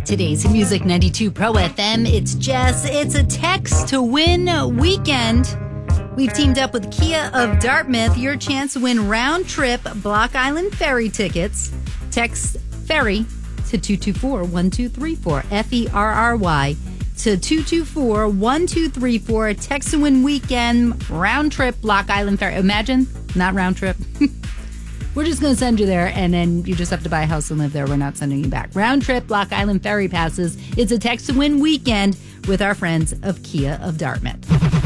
Today's Music 92 Pro FM. It's Jess. It's a text to win weekend. We've teamed up with Kia of Dartmouth. Your chance to win round trip Block Island Ferry tickets. Text Ferry to 224-1234. Ferry to 224-1234. Text to win weekend round trip Block Island Ferry. Imagine, not round trip. We're just going to send you there, and then you just have to buy a house and live there. We're not sending you back. Round trip Block Island Ferry passes. It's a text to win weekend with our friends of Kia of Dartmouth.